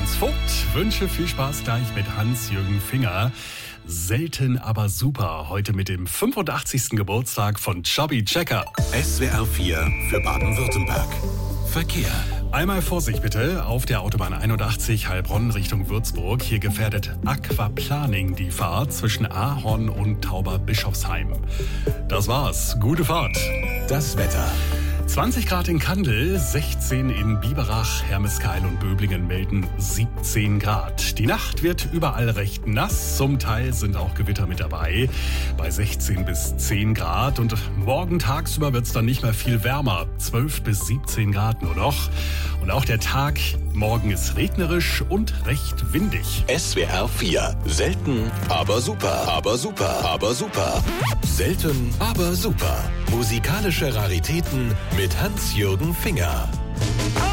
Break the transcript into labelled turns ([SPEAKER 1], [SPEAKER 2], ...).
[SPEAKER 1] Clemens Vogt wünsche viel Spaß gleich mit Hans-Jürgen Finger. Selten, aber super. Heute mit dem 85. Geburtstag von Chubby Checker.
[SPEAKER 2] SWR 4 für Baden-Württemberg. Verkehr.
[SPEAKER 1] Einmal Vorsicht bitte auf der Autobahn 81 Heilbronn Richtung Würzburg. Hier gefährdet Aquaplaning die Fahrt zwischen Ahorn und Tauberbischofsheim. Das war's. Gute Fahrt.
[SPEAKER 2] Das Wetter.
[SPEAKER 1] 20 Grad in Kandel, 16 in Biberach, Hermeskeil und Böblingen melden 17 Grad. Die Nacht wird überall recht nass, zum Teil sind auch Gewitter mit dabei, bei 16 bis 10 Grad. Und morgen tagsüber wird es dann nicht mehr viel wärmer, 12 bis 17 Grad nur noch. Und auch der Tag morgen ist regnerisch und recht windig.
[SPEAKER 2] SWR 4. Selten, aber super. Aber super. Aber super. Selten, aber super. Musikalische Raritäten mit Hans-Jürgen Finger.